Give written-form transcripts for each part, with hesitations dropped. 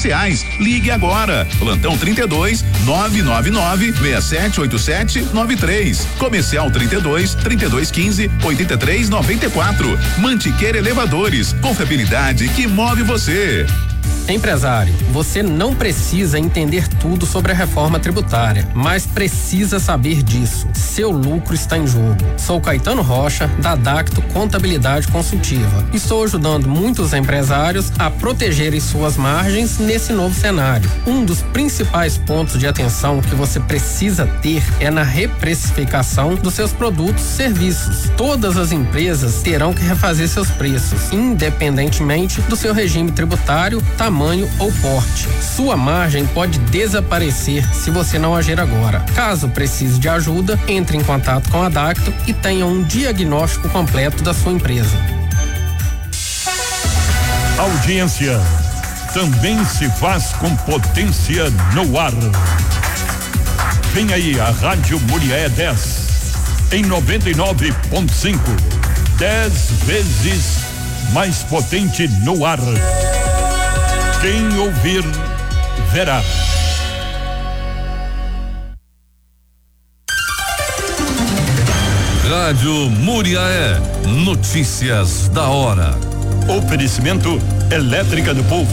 comerciais. Ligue agora. Plantão 32 999 678793. Comercial 32 3215 8394. Mantiqueira Elevadores. Confiabilidade que move você. Empresário, você não precisa entender tudo sobre a reforma tributária, mas precisa saber disso. Seu lucro está em jogo. Sou Caetano Rocha, da Dacto Contabilidade Consultiva. Estou ajudando muitos empresários a protegerem suas margens nesse novo cenário. Um dos principais pontos de atenção que você precisa ter é na reprecificação dos seus produtos e serviços. Todas as empresas terão que refazer seus preços, independentemente do seu regime tributário, tamanho ou porte. Sua margem pode desaparecer se você não agir agora. Caso precise de ajuda, entre em contato com a Dacto e tenha um diagnóstico completo da sua empresa. Audiência também se faz com potência no ar. Vem aí a Rádio Muriaé 10 em 99.5, 10 vezes mais potente no ar. Quem ouvir, verá. Rádio Muriaé, notícias da hora. Oferecimento Elétrica do Povo.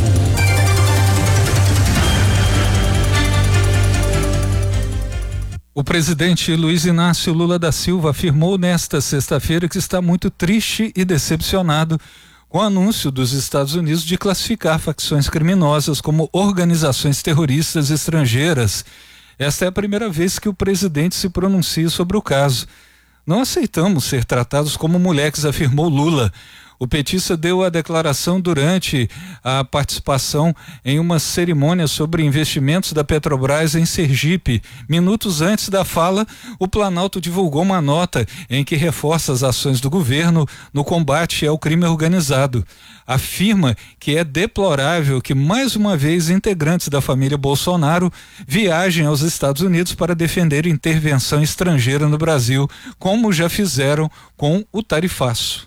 O presidente Luiz Inácio Lula da Silva afirmou nesta sexta-feira que está muito triste e decepcionado com o anúncio dos Estados Unidos de classificar facções criminosas como organizações terroristas estrangeiras. Esta é a primeira vez que o presidente se pronuncia sobre o caso. Não aceitamos ser tratados como moleques, afirmou Lula. O petista deu a declaração durante a participação em uma cerimônia sobre investimentos da Petrobras em Sergipe. Minutos antes da fala, o Planalto divulgou uma nota em que reforça as ações do governo no combate ao crime organizado. Afirma que é deplorável que mais uma vez integrantes da família Bolsonaro viajem aos Estados Unidos para defender intervenção estrangeira no Brasil, como já fizeram com o tarifaço.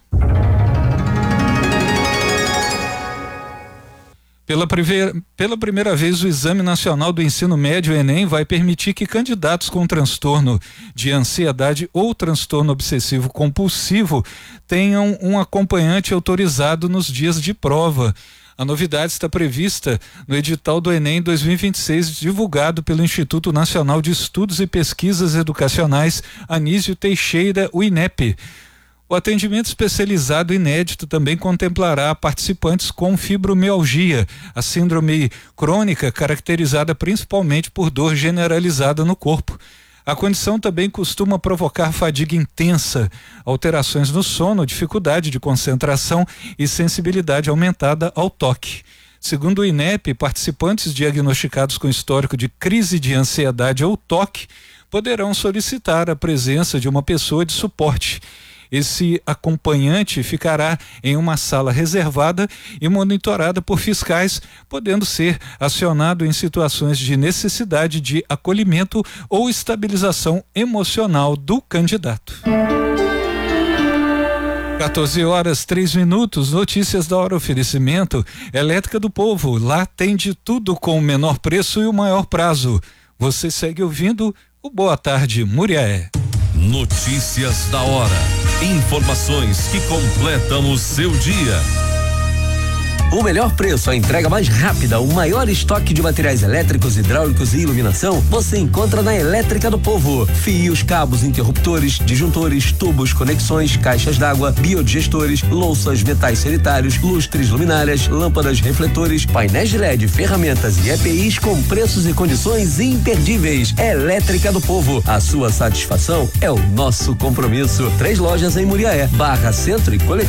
Pela primeira vez, o Exame Nacional do Ensino Médio, Enem, vai permitir que candidatos com transtorno de ansiedade ou transtorno obsessivo compulsivo tenham um acompanhante autorizado nos dias de prova. A novidade está prevista no edital do Enem 2026, divulgado pelo Instituto Nacional de Estudos e Pesquisas Educacionais Anísio Teixeira, o INEP. O atendimento especializado inédito também contemplará participantes com fibromialgia, a síndrome crônica caracterizada principalmente por dor generalizada no corpo. A condição também costuma provocar fadiga intensa, alterações no sono, dificuldade de concentração e sensibilidade aumentada ao toque. Segundo o INEP, participantes diagnosticados com histórico de crise de ansiedade ou toque poderão solicitar a presença de uma pessoa de suporte. Esse acompanhante ficará em uma sala reservada e monitorada por fiscais, podendo ser acionado em situações de necessidade de acolhimento ou estabilização emocional do candidato. 14h03, notícias da hora, oferecimento Elétrica do Povo. Lá tem de tudo com o menor preço e o maior prazo. Você segue ouvindo o Boa Tarde Muriaé. Notícias da hora. Informações que completam o seu dia. O melhor preço, a entrega mais rápida, o maior estoque de materiais elétricos, hidráulicos e iluminação você encontra na Elétrica do Povo. Fios, cabos, interruptores, disjuntores, tubos, conexões, caixas d'água, biodigestores, louças, metais sanitários, lustres, luminárias, lâmpadas, refletores, painéis de LED, ferramentas e EPIs com preços e condições imperdíveis. Elétrica do Povo, a sua satisfação é o nosso compromisso. 3 lojas em Muriaé, Barra Centro e Coletivo.